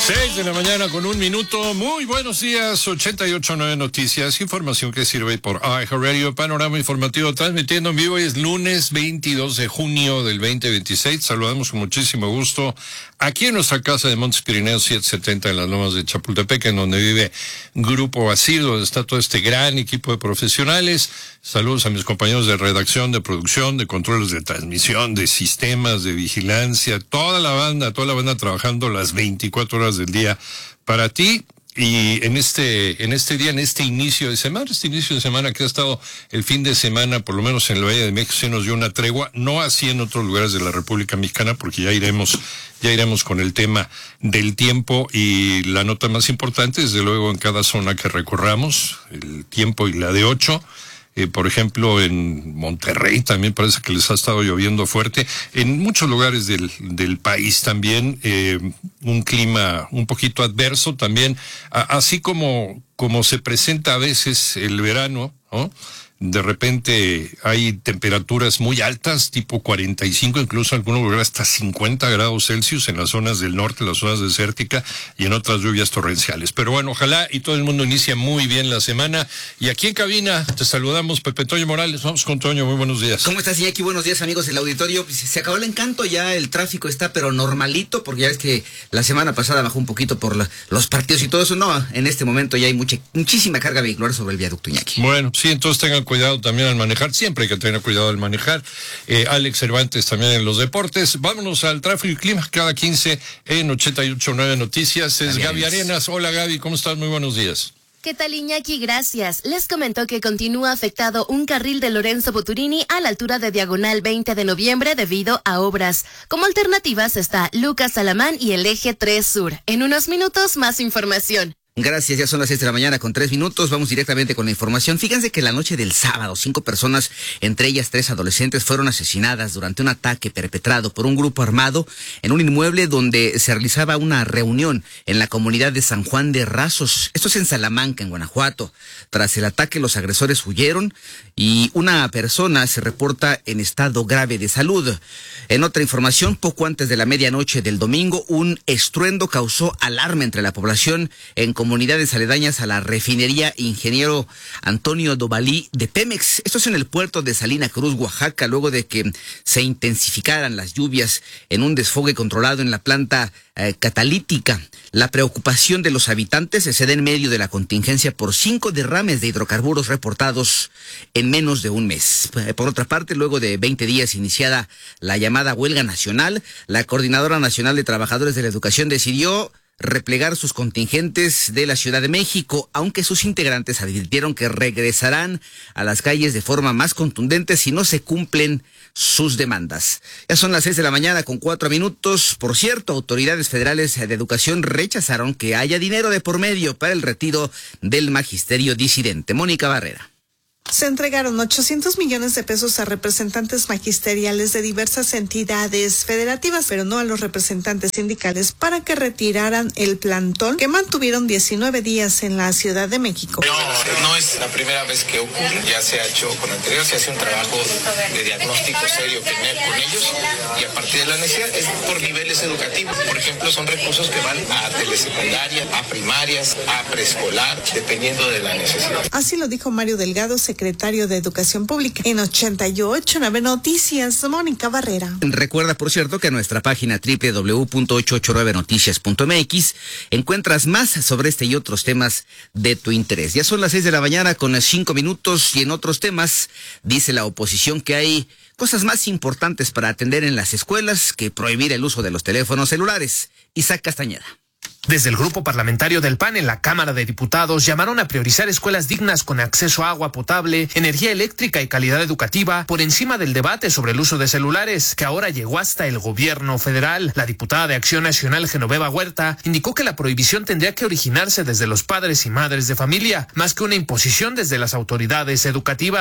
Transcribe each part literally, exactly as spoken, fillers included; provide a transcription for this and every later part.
Seis de la mañana con un minuto. Muy buenos días. ochenta y ocho punto nueve Noticias. Información que sirve por iHeartRadio. Panorama informativo transmitiendo en vivo. Hoy es lunes veintidós de junio del veinte veintiséis. Saludamos con muchísimo gusto aquí en nuestra casa de Montes Pirineos setecientos setenta en las Lomas de Chapultepec, en donde vive Grupo Basil, donde está todo este gran equipo de profesionales. Saludos a mis compañeros de redacción, de producción, de controles de transmisión, de sistemas, de vigilancia, toda la banda, toda la banda trabajando las veinticuatro horas del día para ti. Y en este, en este día, en este inicio de semana, este inicio de semana que ha estado el fin de semana, por lo menos en el Valle de México, se nos dio una tregua, no así en otros lugares de la República Mexicana, porque ya iremos, ya iremos con el tema del tiempo y la nota más importante, desde luego en cada zona que recorramos, el tiempo y la de ocho. Eh, por ejemplo, en Monterrey también parece que les ha estado lloviendo fuerte. En muchos lugares del, del país también, eh, un clima un poquito adverso también, a, así como, como se presenta a veces el verano, ¿no? De repente hay temperaturas muy altas, tipo cuarenta y cinco, incluso en algunos lugares hasta cincuenta grados Celsius en las zonas del norte, las zonas desérticas y en otras lluvias torrenciales. Pero bueno, ojalá y todo el mundo inicie muy bien la semana. Y aquí en cabina te saludamos, Pepe Toño Morales. Vamos con Toño, muy buenos días. ¿Cómo estás, Iñaki? Buenos días, amigos del auditorio. Se acabó el encanto, ya el tráfico está pero normalito, porque ya ves que la semana pasada bajó un poquito por la, los partidos y todo eso. No, en este momento ya hay mucha, muchísima carga vehicular sobre el viaducto, Iñaki. Bueno, sí, entonces tengan cuidado también al manejar, siempre hay que tener cuidado al manejar. Eh, Alex Cervantes también en los deportes. Vámonos al tráfico y clima cada quince en ochenta y ocho punto nueve Noticias. Es Gaby Arenas. Hola Gaby, ¿cómo estás? Muy buenos días. ¿Qué tal, Iñaki? Gracias. Les comentó que continúa afectado un carril de Lorenzo Boturini a la altura de Diagonal veinte de noviembre debido a obras. Como alternativas está Lucas Alamán y el Eje tres Sur. En unos minutos, más información. Gracias, ya son las seis de la mañana con tres minutos, vamos directamente con la información. Fíjense que la noche del sábado, cinco personas, entre ellas tres adolescentes, fueron asesinadas durante un ataque perpetrado por un grupo armado en un inmueble donde se realizaba una reunión en la comunidad de San Juan de Rasos. Esto es en Salamanca, en Guanajuato. Tras el ataque, los agresores huyeron y una persona se reporta en estado grave de salud. En otra información, poco antes de la medianoche del domingo, un estruendo causó alarma entre la población en comunidades aledañas a la refinería Ingeniero Antonio Dovalí de Pemex. Esto es en el puerto de Salina Cruz, Oaxaca, luego de que se intensificaran las lluvias en un desfogue controlado en la planta eh, catalítica. La preocupación de los habitantes se da en medio de la contingencia por cinco derrames de hidrocarburos reportados en menos de un mes. Por otra parte, luego de veinte días iniciada la llamada huelga nacional, la Coordinadora Nacional de Trabajadores de la Educación decidió replegar sus contingentes de la Ciudad de México, aunque sus integrantes advirtieron que regresarán a las calles de forma más contundente si no se cumplen sus demandas. Ya son las seis de la mañana con cuatro minutos. Por cierto, autoridades federales de educación rechazaron que haya dinero de por medio para el retiro del magisterio disidente. Mónica Barrera. Se entregaron ochocientos millones de pesos a representantes magisteriales de diversas entidades federativas, pero no a los representantes sindicales para que retiraran el plantón que mantuvieron diecinueve días en la Ciudad de México. No, no es la primera vez que ocurre, ya se ha hecho con anterior, se hace un trabajo de diagnóstico serio con ellos y a partir de la necesidad es por niveles educativos. Por ejemplo, son recursos que van a telesecundaria, a primarias, a preescolar, dependiendo de la necesidad. Así lo dijo Mario Delgado, secretario de Educación Pública. En ochenta y ocho punto nueve Noticias, Mónica Barrera. Recuerda, por cierto, que en nuestra página doble u doble u doble u punto ochocientos ochenta y nueve noticias punto m x encuentras más sobre este y otros temas de tu interés. Ya son las seis de la mañana con cinco minutos y en otros temas dice la oposición que hay cosas más importantes para atender en las escuelas que prohibir el uso de los teléfonos celulares. Isaac Castañeda. Desde el grupo parlamentario del P A N en la Cámara de Diputados llamaron a priorizar escuelas dignas con acceso a agua potable, energía eléctrica y calidad educativa por encima del debate sobre el uso de celulares, que ahora llegó hasta el gobierno federal. La diputada de Acción Nacional, Genoveva Huerta, indicó que la prohibición tendría que originarse desde los padres y madres de familia, más que una imposición desde las autoridades educativas.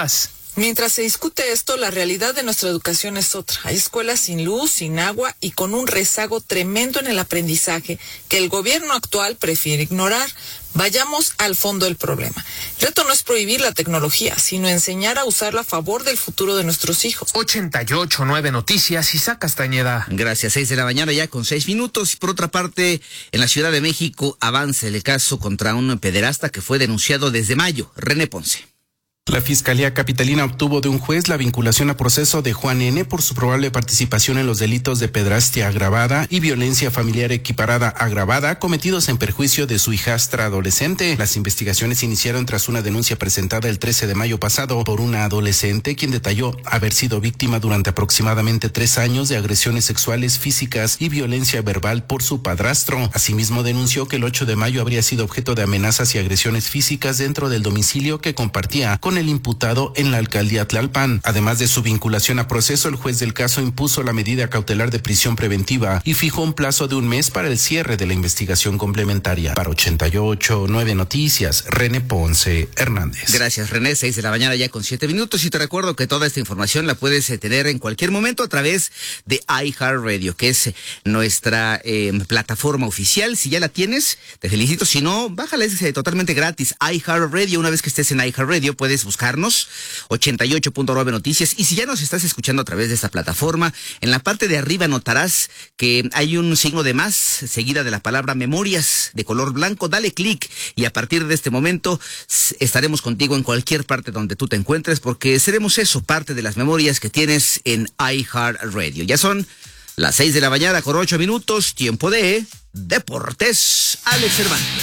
Mientras se discute esto, la realidad de nuestra educación es otra. Hay escuelas sin luz, sin agua y con un rezago tremendo en el aprendizaje que el gobierno actual prefiere ignorar. Vayamos al fondo del problema. El reto no es prohibir la tecnología, sino enseñar a usarla a favor del futuro de nuestros hijos. ochenta y ocho punto nueve Noticias, Isaac Castañeda. Gracias, seis de la mañana ya con seis minutos. Por otra parte, en la Ciudad de México avanza el caso contra un pederasta que fue denunciado desde mayo. René Ponce. La Fiscalía Capitalina obtuvo de un juez la vinculación a proceso de Juan N. por su probable participación en los delitos de pederastia agravada y violencia familiar equiparada agravada cometidos en perjuicio de su hijastra adolescente. Las investigaciones iniciaron tras una denuncia presentada el trece de mayo pasado por una adolescente quien detalló haber sido víctima durante aproximadamente tres años de agresiones sexuales, físicas y violencia verbal por su padrastro. Asimismo denunció que el ocho de mayo habría sido objeto de amenazas y agresiones físicas dentro del domicilio que compartía con el imputado en la alcaldía Tlalpan. Además de su vinculación a proceso, el juez del caso impuso la medida cautelar de prisión preventiva y fijó un plazo de un mes para el cierre de la investigación complementaria. Para ochenta y ocho punto nueve Noticias, René Ponce Hernández. Gracias, René. Seis de la mañana ya con siete minutos y te recuerdo que toda esta información la puedes tener en cualquier momento a través de iHeartRadio, que es nuestra eh, plataforma oficial. Si ya la tienes, te felicito. Si no, bájala, es totalmente gratis. iHeartRadio, una vez que estés en iHeartRadio, puedes buscarnos, ochenta y ocho punto nueve Noticias. Y si ya nos estás escuchando a través de esta plataforma, en la parte de arriba notarás que hay un signo de más, seguida de la palabra memorias, de color blanco. Dale clic y a partir de este momento estaremos contigo en cualquier parte donde tú te encuentres, porque seremos eso, parte de las memorias que tienes en iHeartRadio. Ya son las seis de la mañana con ocho minutos, tiempo de Deportes. Alex Cervantes.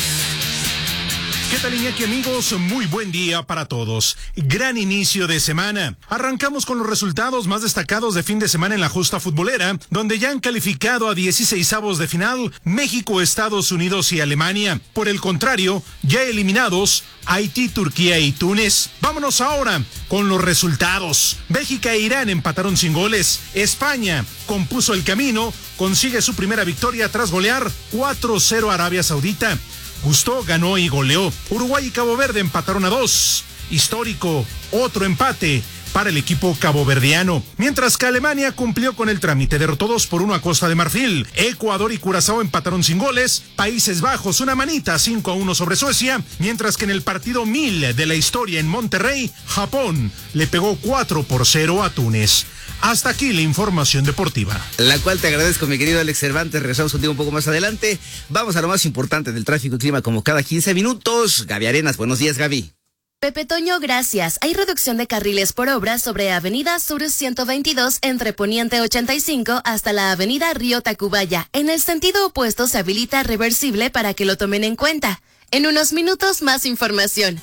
¿Qué tal, Iñaki, amigos? Muy buen día para todos. Gran inicio de semana. Arrancamos con los resultados más destacados de fin de semana en la justa futbolera, donde ya han calificado a dieciseisavos de final México, Estados Unidos y Alemania. Por el contrario, ya eliminados Haití, Turquía y Túnez. Vámonos ahora con los resultados. Bélgica e Irán empataron sin goles. España compuso el camino, consigue su primera victoria tras golear cuatro cero a Arabia Saudita. Gustó, ganó y goleó. Uruguay y Cabo Verde empataron a dos. Histórico, otro empate para el equipo caboverdiano. Mientras que Alemania cumplió con el trámite, derrotó dos por uno a Costa de Marfil. Ecuador y Curazao empataron sin goles. Países Bajos, una manita, cinco a uno sobre Suecia. Mientras que en el partido mil de la historia en Monterrey, Japón le pegó cuatro por cero a Túnez. Hasta aquí la información deportiva. La cual te agradezco, mi querido Alex Cervantes. Regresamos contigo un poco más adelante. Vamos a lo más importante del tráfico y clima como cada quince minutos. Gaby Arenas, buenos días, Gaby. Pepe Toño, gracias. Hay reducción de carriles por obra sobre Avenida Sur ciento veintidós entre Poniente ochenta y cinco hasta la Avenida Río Tacubaya. En el sentido opuesto se habilita reversible para que lo tomen en cuenta. En unos minutos más información.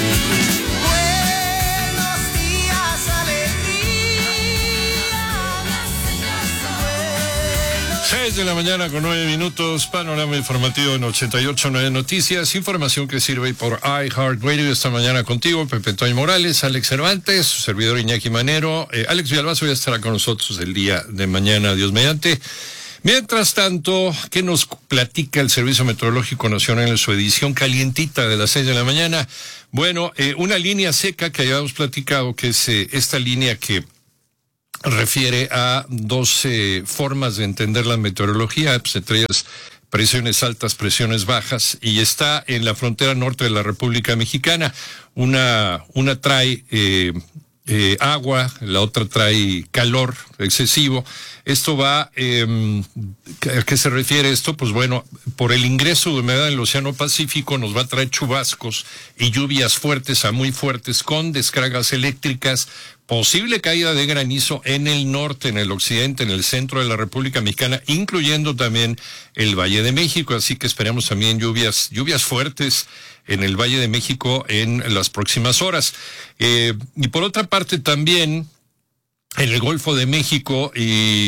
seis de la mañana con nueve minutos, panorama informativo en ochenta y ocho punto nueve Noticias, información que sirve por iHeartRadio. Esta mañana contigo, Pepe Toño Morales, Alex Cervantes, su servidor Iñaki Manero. Eh, Alex Villalbazo ya estará con nosotros el día de mañana, Dios mediante. Mientras tanto, ¿qué nos platica el Servicio Meteorológico Nacional en su edición calientita de las seis de la mañana? Bueno, eh, una línea seca que habíamos platicado, que es eh, esta línea que refiere a dos eh, formas de entender la meteorología, pues, entre ellas presiones altas, presiones bajas, y está en la frontera norte de la República Mexicana. Una, una trae eh, eh, agua, la otra trae calor excesivo. Esto va, eh, ¿a qué se refiere esto? Pues bueno, por el ingreso de humedad del Océano Pacífico nos va a traer chubascos y lluvias fuertes a muy fuertes con descargas eléctricas, posible caída de granizo en el norte, en el occidente, en el centro de la República Mexicana, incluyendo también el Valle de México. Así que esperamos también lluvias, lluvias fuertes en el Valle de México en las próximas horas. Eh, y por otra parte también, en el Golfo de México y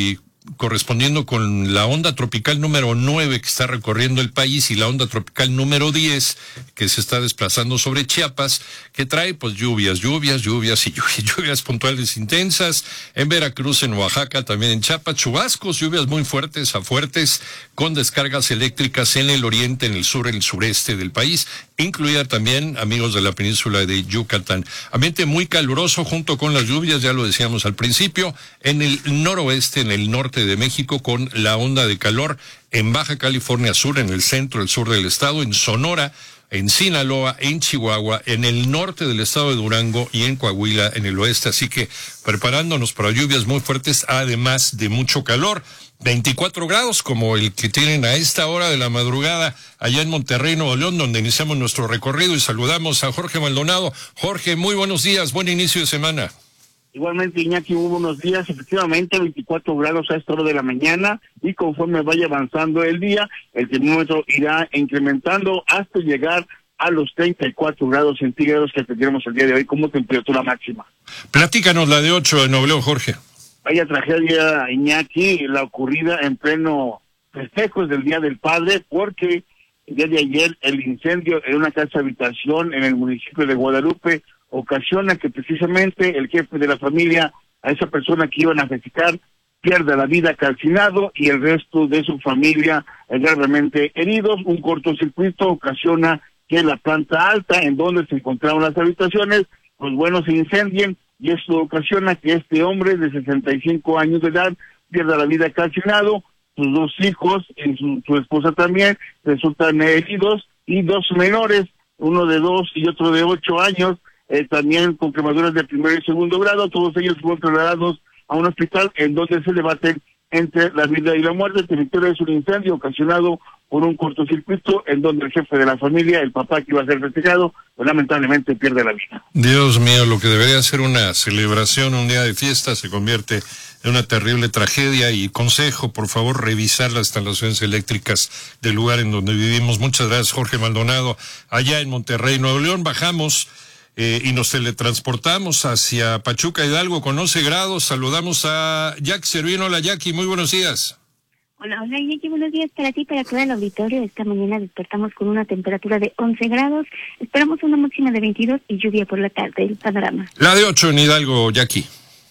correspondiendo con la onda tropical número nueve que está recorriendo el país y la onda tropical número diez que se está desplazando sobre Chiapas, que trae pues lluvias, lluvias, lluvias y lluvias, lluvias puntuales intensas en Veracruz, en Oaxaca, también en Chiapas, chubascos, lluvias muy fuertes a fuertes, con descargas eléctricas en el oriente, en el sur, en el sureste del país, incluida también, amigos de la península de Yucatán. Ambiente muy caluroso junto con las lluvias, ya lo decíamos al principio, en el noroeste, en el norte de México, con la onda de calor en Baja California Sur, en el centro, el sur del estado, en Sonora, en Sinaloa, en Chihuahua, en el norte del estado de Durango y en Coahuila, en el oeste. Así que preparándonos para lluvias muy fuertes, además de mucho calor. veinticuatro grados, como el que tienen a esta hora de la madrugada allá en Monterrey, Nuevo León, donde iniciamos nuestro recorrido, y saludamos a Jorge Maldonado. Jorge, muy buenos días, buen inicio de semana. Igualmente, Iñaki, hubo unos días, efectivamente, veinticuatro grados a esta hora de la mañana, y conforme vaya avanzando el día, el termómetro irá incrementando hasta llegar a los treinta y cuatro grados centígrados que tendremos el día de hoy como temperatura máxima. Platícanos la de ocho de Nuevo León, Jorge. Vaya tragedia, Iñaki, la ocurrida en pleno festejos del Día del Padre, porque el día de ayer el incendio en una casa habitación en el municipio de Guadalupe ocasiona que precisamente el jefe de la familia, a esa persona que iban a festejar, pierda la vida calcinado y el resto de su familia gravemente heridos. Un cortocircuito ocasiona que la planta alta, en donde se encontraban las habitaciones, pues bueno, se incendien, y esto ocasiona que este hombre de sesenta y cinco años de edad pierda la vida calcinado. Sus dos hijos y su, su esposa también resultan heridos, y dos menores, uno de dos y otro de ocho años, eh, también con quemaduras de primer y segundo grado. Todos ellos fueron trasladados a un hospital en donde se debaten entre la vida y la muerte. El territorio es un incendio ocasionado por un cortocircuito en donde el jefe de la familia, el papá que iba a ser festejado, pues lamentablemente pierde la vida. Dios mío, lo que debería ser una celebración, un día de fiesta, se convierte en una terrible tragedia. Y consejo, por favor, revisar las instalaciones eléctricas del lugar en donde vivimos. Muchas gracias, Jorge Maldonado. Allá en Monterrey, Nuevo León, bajamos eh, y nos teletransportamos hacia Pachuca Hidalgo con once grados. Saludamos a Jackie Servino. Hola, Jackie, muy buenos días. Hola, hola, Iñaki, buenos días para ti, para todo el auditorio. Esta mañana despertamos con una temperatura de once grados, esperamos una máxima de veintidós y lluvia por la tarde. El panorama. La de ocho en Hidalgo, Jackie.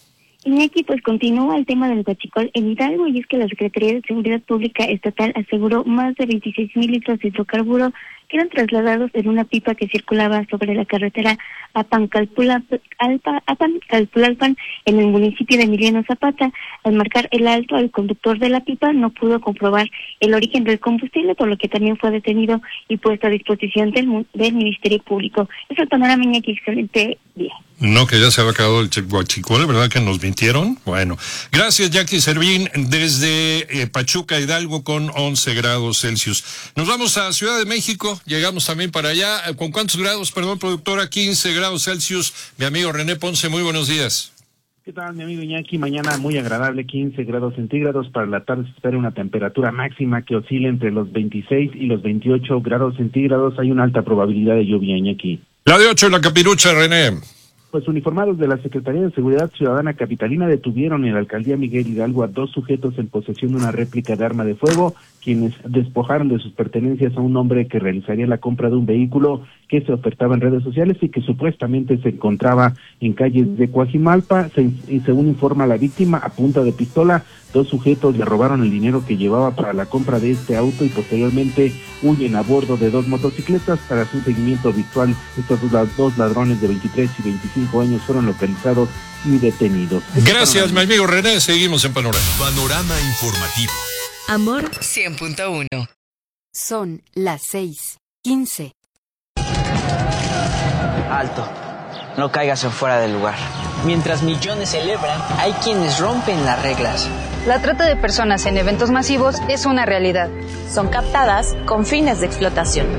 Iñaki, pues continúa el tema del huachicol en Hidalgo, y es que la Secretaría de Seguridad Pública Estatal aseguró más de veintiséis mil litros de hidrocarburo que eran trasladados en una pipa que circulaba sobre la carretera Apancalpulalpan, Apancalpulalpan en el municipio de Emiliano Zapata. Al marcar el alto, el conductor de la pipa no pudo comprobar el origen del combustible, por lo que también fue detenido y puesto a disposición del, del Ministerio Público. Es el panorama, Iñaki, excelente día. No, que ya se había acabado el huachicol, ¿verdad que nos mintieron? Bueno, gracias, Jackie Servín, desde eh, Pachuca Hidalgo con once grados Celsius. Nos vamos a Ciudad de México, llegamos también para allá. ¿Con cuántos grados, perdón, productora? quince grados Celsius. Mi amigo René Ponce, muy buenos días. ¿Qué tal, mi amigo Iñaki? Mañana muy agradable, quince grados centígrados. Para la tarde se espera una temperatura máxima que oscila entre los veintiséis y los veintiocho grados centígrados. Hay una alta probabilidad de lluvia, Iñaki. La de ocho en la Capirucha, René. Pues uniformados de la Secretaría de Seguridad Ciudadana Capitalina detuvieron en la alcaldía Miguel Hidalgo a dos sujetos en posesión de una réplica de arma de fuego, quienes despojaron de sus pertenencias a un hombre que realizaría la compra de un vehículo que se ofertaba en redes sociales y que supuestamente se encontraba en calles de Coajimalpa. Se, y según informa la víctima, a punta de pistola, dos sujetos le robaron el dinero que llevaba para la compra de este auto y posteriormente huyen a bordo de dos motocicletas. Para su seguimiento virtual, estos dos ladrones de veintitrés y veinticinco años fueron localizados y detenidos. Gracias, mi amigo René. Seguimos en Panorama. Panorama informativo. Amor cien punto uno. Son las seis quince. Alto. No caigas en fuera del lugar. Mientras millones celebran, hay quienes rompen las reglas. La trata de personas en eventos masivos es una realidad. Son captadas con fines de explotación.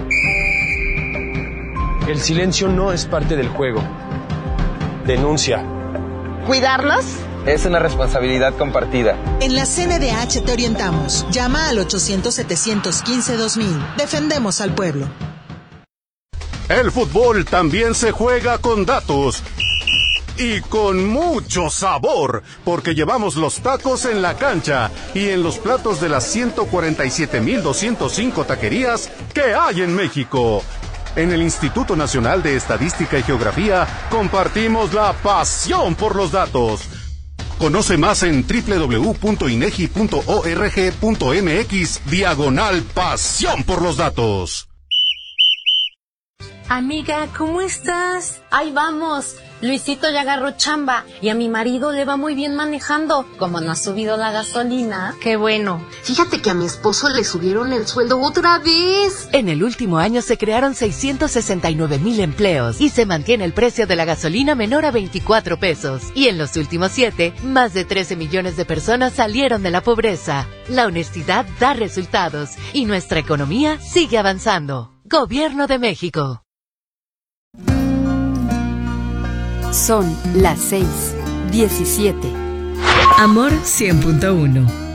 El silencio no es parte del juego. Denuncia. ¿Cuidarlos? Es una responsabilidad compartida. En la C N D H te orientamos. Llama al ochocientos, setecientos quince, dos mil. Defendemos al pueblo. El fútbol también se juega con datos. y con mucho sabor, porque llevamos los tacos en la cancha y en los platos de las ciento cuarenta y siete mil doscientos cinco taquerías que hay en México. En el Instituto Nacional de Estadística y Geografía compartimos la pasión por los datos. Conoce más en doble u doble u doble u punto inegi punto org punto mx diagonal pasión por los datos. Amiga, ¿cómo estás? Ahí vamos. Luisito ya agarró chamba y a mi marido le va muy bien manejando. Como no ha subido la gasolina. Qué bueno. Fíjate que a mi esposo le subieron el sueldo otra vez. En el último año se crearon seiscientos sesenta y nueve mil empleos y se mantiene el precio de la gasolina menor a veinticuatro pesos. Y en los últimos siete, más de trece millones de personas salieron de la pobreza. La honestidad da resultados y nuestra economía sigue avanzando. Gobierno de México. Son las seis diecisiete. Amor cien punto uno.